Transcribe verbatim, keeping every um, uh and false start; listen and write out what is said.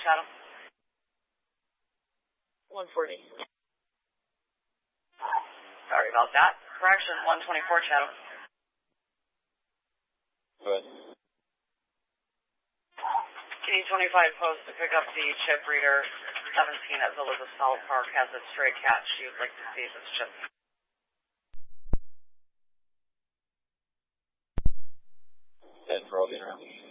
Shadow. one forty. Sorry about that. Correction, one twenty-four, Shadow. Good. T D twenty-five post to pick up the chip reader seventeen at Villas of South Park has a stray cat. She would like to see this chip. Ten for all the interruptions.